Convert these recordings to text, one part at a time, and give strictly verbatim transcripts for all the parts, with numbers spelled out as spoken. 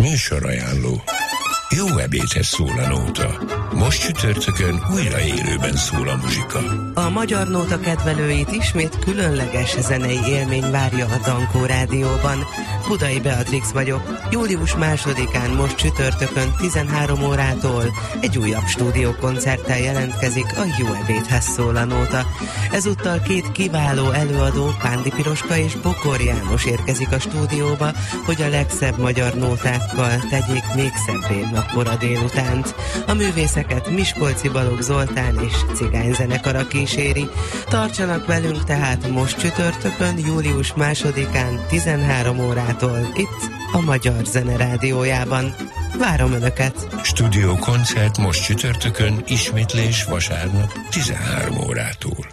Műsorajánló. Jó ebédhez szól a nóta. Most csütörtökön újra élőben szól a muzsika. A Magyar Nóta kedvelőit ismét különleges zenei élmény várja a Dankó Rádióban. Budai Beatrix vagyok. Július másodikán most csütörtökön tizenhárom órától egy újabb stúdiókoncerttel jelentkezik a Jó ebédhez szól a nóta. Ezúttal két kiváló előadó, Pándi Piroska és Bokor János érkezik a stúdióba, hogy a legszebb magyar nótákkal tegyék még szebbé napkora délutánt. A művészeket Miskolci Balogh Zoltán és cigányzenekara kíséri. Tartsanak velünk tehát most csütörtökön, július másodikán tizenhárom órától itt a Magyar Zene Rádiójában. Várom Önöket! Stúdió koncert most csütörtökön, ismétlés vasárnap tizenhárom órától.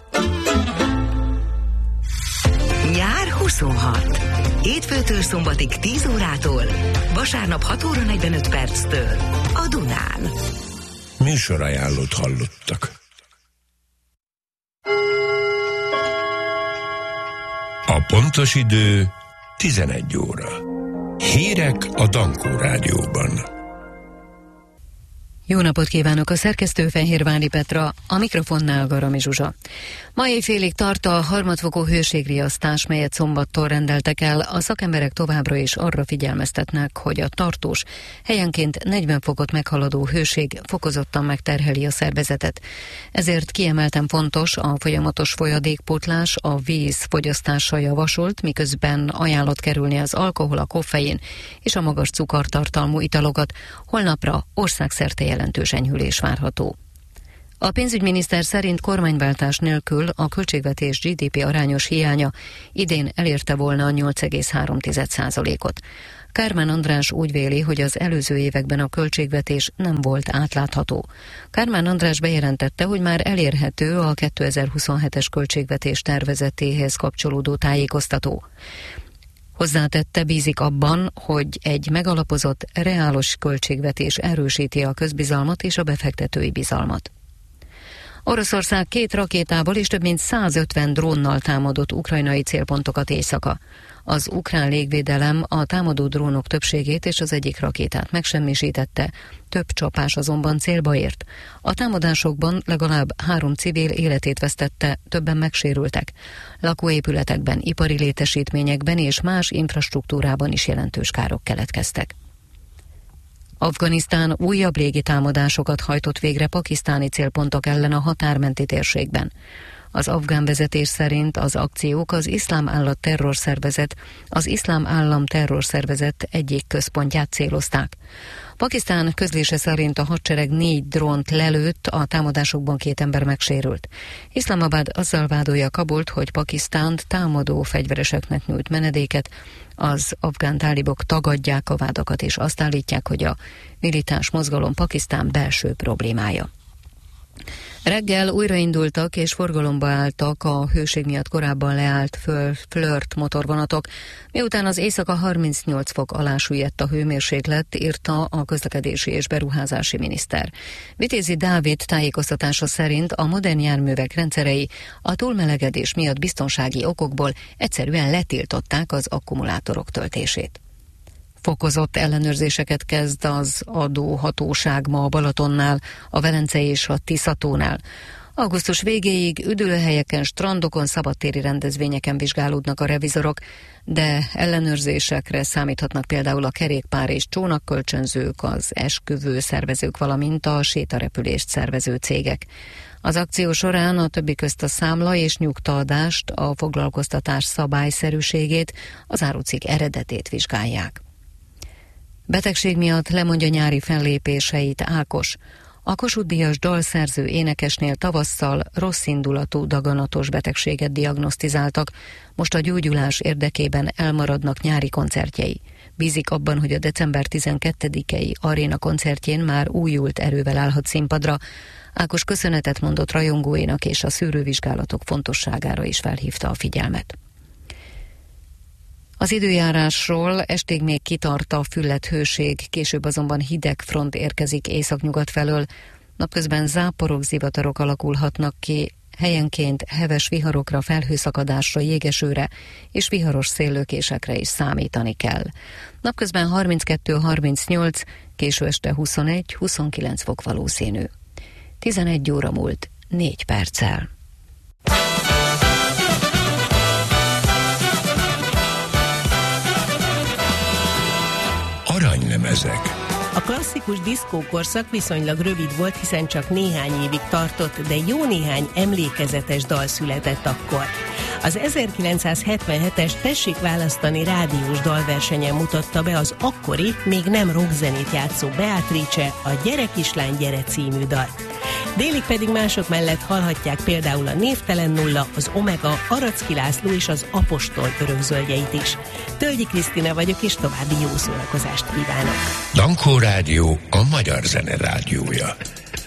Nyár huszonhat. Hétfőtől szombatig tíz órától, vasárnap hat óra negyvenöt perctől a Dunán. Műsorajánlót hallottak. A pontos idő tizenegy óra. Hírek a Dankó Rádióban. Jó napot kívánok, a szerkesztő Fehérvári Petra, a mikrofonnál Garami Zsuzsa. Ma éjfélig tart a harmadfokú hőségriasztás, melyet szombattól rendeltek el. A szakemberek továbbra is arra figyelmeztetnek, hogy a tartós, helyenként negyven fokot meghaladó hőség fokozottan megterheli a szervezetet. Ezért kiemelten fontos a folyamatos folyadékpótlás, a víz fogyasztása javasolt, miközben ajánlott kerülni az alkohol, a koffein és a magas cukortartalmú italokat. Holnapra országszerte jelentős enyhülés várható. A pénzügyminiszter szerint kormányváltás nélkül a költségvetés gé dé pé arányos hiánya idén elérte volna a nyolc egész három százalékot. Kármán András úgy véli, hogy az előző években a költségvetés nem volt átlátható. Kármán András bejelentette, hogy már elérhető a kétezer-huszonhetes költségvetés tervezetéhez kapcsolódó tájékoztató. Hozzátette, bízik abban, hogy egy megalapozott, reálos költségvetés erősíti a közbizalmat és a befektetői bizalmat. Oroszország két rakétával és több mint százötven drónnal támadott ukrajnai célpontokat éjszaka. Az ukrán légvédelem a támadó drónok többségét és az egyik rakétát megsemmisítette, több csapás azonban célba ért. A támadásokban legalább három civil életét vesztette, többen megsérültek. Lakóépületekben, ipari létesítményekben és más infrastruktúrában is jelentős károk keletkeztek. Afganisztán újabb légi támadásokat hajtott végre pakisztáni célpontok ellen a határmenti térségben. Az afgán vezetés szerint az akciók az Iszlám Állam terrorszervezet, az Iszlám Állam terrorszervezet egyik központját célozták. Pakisztán közlése szerint a hadsereg négy drónt lelőtt, a támadásokban két ember megsérült. Iszlamabad azzal vádolja Kabult, hogy Pakisztánt támadó fegyvereseknek nyújt menedéket. Az afgán tálibok tagadják a vádakat, és azt állítják, hogy a militáns mozgalom Pakisztán belső problémája. Reggel újraindultak és forgalomba álltak a hőség miatt korábban leállt föl flört motorvonatok, miután az éjszaka harmincnyolc fok alá süllyedt a hőmérséklet, írta a közlekedési és beruházási miniszter. Vitézi Dávid tájékoztatása szerint a modern járművek rendszerei a túlmelegedés miatt biztonsági okokból egyszerűen letiltották az akkumulátorok töltését. Fokozott ellenőrzéseket kezd az adóhatóság ma a Balatonnál, a Velencei és a Tiszatónál. Augusztus végéig üdülőhelyeken, strandokon, szabadtéri rendezvényeken vizsgálódnak a revizorok, de ellenőrzésekre számíthatnak például a kerékpár és csónakkölcsönzők, az esküvő szervezők, valamint a sétarepülést szervező cégek. Az akció során a többi közt a számla és nyugtaadást, a foglalkoztatás szabályszerűségét, az árucikk eredetét vizsgálják. Betegség miatt lemondja nyári fellépéseit Ákos. A Kossuth-díjas dalszerző énekesnél tavasszal rosszindulatú daganatos betegséget diagnosztizáltak, most a gyógyulás érdekében elmaradnak nyári koncertjei. Bízik abban, hogy a december tizenkettedikei aréna koncertjén már újult erővel állhat színpadra. Ákos köszönetet mondott rajongóinak, és a szűrővizsgálatok fontosságára is felhívta a figyelmet. Az időjárásról: estig még kitart a fülledt hőség, később azonban hideg front érkezik északnyugat felől. Napközben záporok, zivatarok alakulhatnak ki, helyenként heves viharokra, felhőszakadásra, jégesőre és viharos széllökésekre is számítani kell. Napközben harminckettő harmincnyolc, késő este huszonegy huszonkilenc fok valószínű. tizenegy óra múlt négy perccel. Aranylemezek. A klasszikus diszkókorszak viszonylag rövid volt, hiszen csak néhány évig tartott, de jó néhány emlékezetes dal született akkor. Az ezerkilencszázhetvenhetes Tessék választani rádiós dalversenyen mutatta be az akkori, még nem rockzenét játszó Beatrice a Gyere kislány, gyere című dalt. Délig pedig mások mellett hallhatják például a Névtelen Nulla, az Omega, Aracki László és az Apostol örökzöldjeit is. Tölgyi Krisztina vagyok, és további jó szórakozást kívánok. Dankó Rádió, a magyar zene rádiója.